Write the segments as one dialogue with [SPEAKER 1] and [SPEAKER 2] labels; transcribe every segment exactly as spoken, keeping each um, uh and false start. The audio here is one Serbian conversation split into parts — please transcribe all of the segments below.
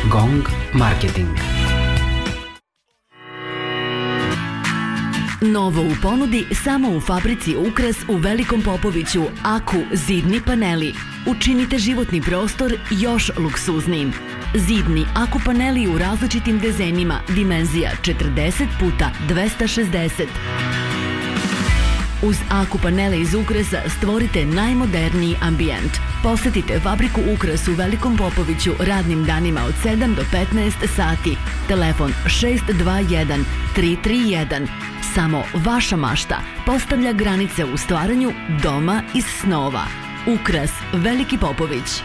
[SPEAKER 1] Gong Marketing.
[SPEAKER 2] Novo u ponudi samo u fabrici Ukras u Velikom Popoviću. Aku zidni paneli. Učinite životni prostor još luksuznijim. Zidni aku paneli u različitim dizajnima, dimenzija četrdeset puta dvesta šezdeset. Uz aku panele iz Ukrasa stvorite najmoderniji ambijent. Posetite fabriku Ukras u Velikom Popoviću radnim danima od sedam do petnaest sati. Telefon šest dva jedan tri tri jedan. Samo vaša mašta postavlja granice u stvaranju doma iz snova. Ukras, Veliki Popović.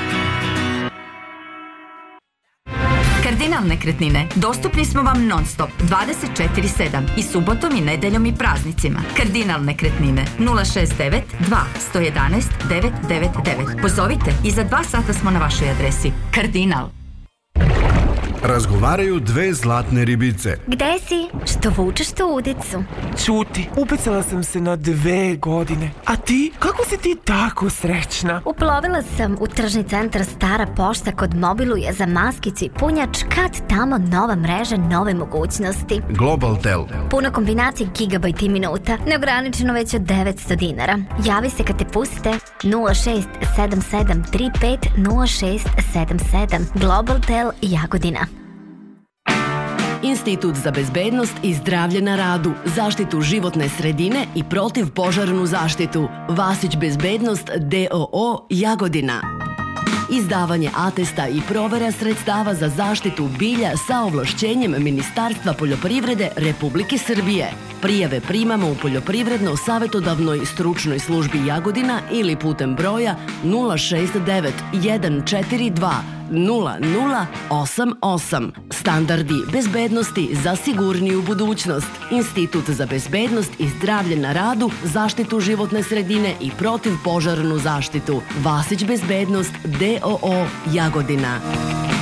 [SPEAKER 3] Kardinal nekretnine. Dostupni smo vam non stop dvadeset četiri sedam i subotom i nedeljom i praznicima. Kardinal nekretnine nula šest devet dva jedan jedan devet devet devet. Pozovite i za dva sata smo na vašoj adresi. Kardinal.
[SPEAKER 4] Razgovaraju dve zlatne ribice.
[SPEAKER 5] Gde si? Što vučeš tu udicu?
[SPEAKER 6] Ćuti, upecala sam se na dve godine. A ti? Kako si ti tako srećna?
[SPEAKER 5] Uplovila sam u tržni centar Stara pošta kod Mobiluje za maskicu i punjač, kad tamo nova mreža, nove mogućnosti.
[SPEAKER 4] Globaltel.
[SPEAKER 5] Puno kombinacije gigabajta i minuta, neograničeno već od devetsto dinara. Javi se kad te puste nula šest sedam sedam tri pet nula šest sedam sedam. Globaltel Jagodina.
[SPEAKER 2] Institut za bezbednost i zdravlje na radu, zaštitu životne sredine i protivpožarnu zaštitu. Vasić bezbednost D O O Jagodina. Izdavanje atesta i provera sredstava za zaštitu bilja sa ovlašćenjem Ministarstva poljoprivrede Republike Srbije. Prijave primamo u Poljoprivredno-savetodavnoj stručnoj službi Jagodina ili putem broja nula šest devet jedan četiri dva nula nula osam osam. Standardi bezbednosti za sigurniju budućnost. Institut za bezbednost i zdravlje na radu, zaštitu životne sredine i protivpožarnu zaštitu. Vasić bezbednost D O O Jagodina.